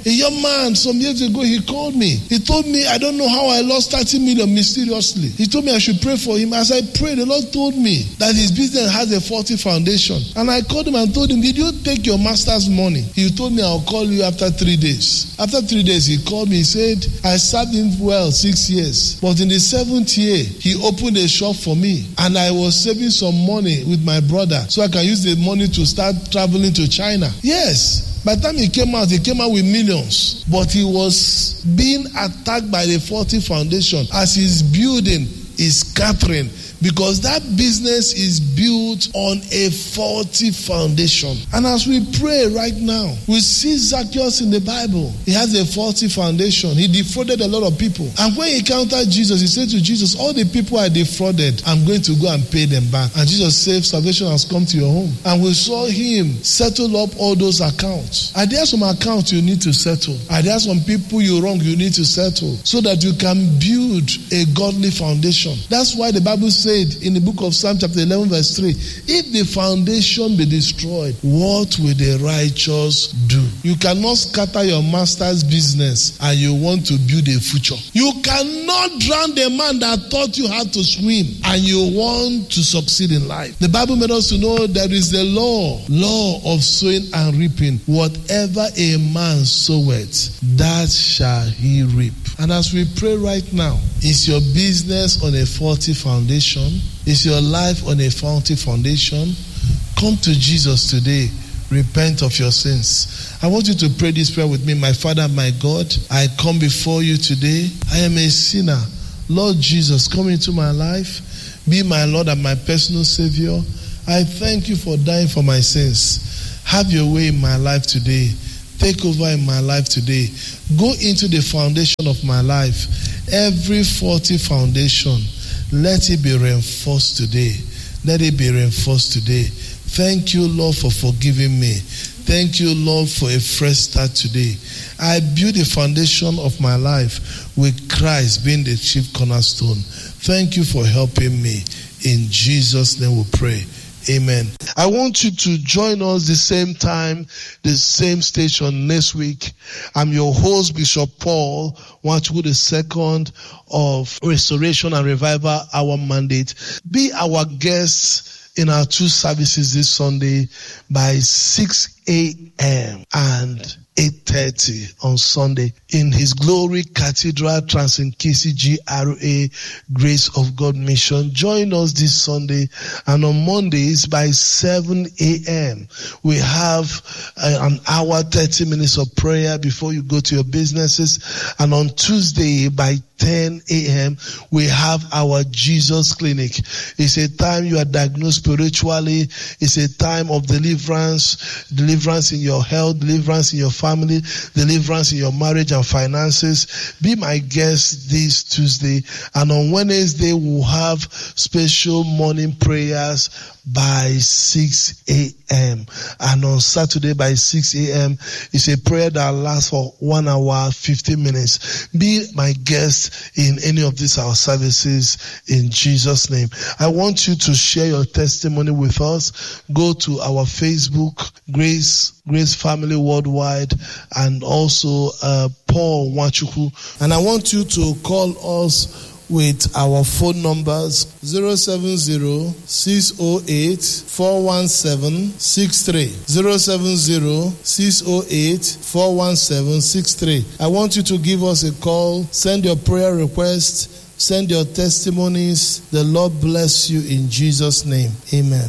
A young man some years ago, he called me. He told me, I don't know how I lost 30 million mysteriously. He told me I should pray for him. As I prayed, the Lord told me that his business has a faulty foundation. And I called him and told him, did you take your master's money? He told me, I'll call you after 3 days. After 3 days, he called me. He said, I served him well 6 years. But in the 7th year, he opened a shop for me. And I was saving some money with my brother so I can use the money to start traveling to China. Yes. By the time he came out with millions. But he was being attacked by the faulty foundation as his building is scattering. Because that business is built on a faulty foundation. And as we pray right now, we see Zacchaeus in the Bible. He has a faulty foundation. He defrauded a lot of people. And when he encountered Jesus, he said to Jesus, all the people I defrauded, I'm going to go and pay them back. And Jesus said, salvation has come to your home. And we saw him settle up all those accounts. Are there some accounts you need to settle? Are there some people you wrong you need to settle? So that you can build a godly foundation. That's why the Bible said in the book of Psalm chapter 11 verse 3, if the foundation be destroyed, what will the righteous do? You cannot scatter your master's business and you want to build a future. You cannot drown the man that taught you how to swim and you want to succeed in life. The Bible made us to know there is the law of sowing and reaping. Whatever a man soweth, that shall he reap. And as we pray right now, is your business on a faulty foundation? Is your life on a faulty foundation? Come to Jesus today. Repent of your sins. I want you to pray this prayer with me. My Father, my God, I come before you today. I am a sinner. Lord Jesus, come into my life. Be my Lord and my personal Savior. I thank you for dying for my sins. Have your way in my life today. Take over in my life today. Go into the foundation of my life. Every faulty foundation, let it be reinforced today. Let it be reinforced today. Thank you, Lord, for forgiving me. Thank you, Lord, for a fresh start today. I build the foundation of my life with Christ being the chief cornerstone. Thank you for helping me. In Jesus' name we pray. Amen. I want you to join us the same time, the same station next week. I'm your host, Bishop Paul Nwachukwu II of Restoration and Revival Hour Mandate. Be our guest in our 2 services this Sunday by 6 a.m. and 8:30 on Sunday in His Glory Cathedral, Transinkisi GRA Grace of God Mission. Join us this Sunday, and on Mondays by 7 a.m. we have an hour, 30 minutes of prayer before you go to your businesses, and on Tuesday by 10 a.m. we have our Jesus Clinic. It's a time you are diagnosed spiritually. It's a time of deliverance in your health, deliverance in your family, deliverance in your marriage and finances. Be my guest this Tuesday, and on Wednesday we'll have special morning prayers by 6 a.m. and on Saturday by 6 a.m. it's a prayer that lasts for 1 hour 15 minutes. Be my guest in any of these our services in Jesus' name. I want you to share your testimony with us. Go to our Facebook, Grace Family Worldwide, and also Paul Nwachukwu. And I want you to call us with our phone numbers 070-608-417-63, 070-608-417-63. I want you to give us a call, send your prayer requests, send your testimonies. The Lord bless you in Jesus' name. Amen.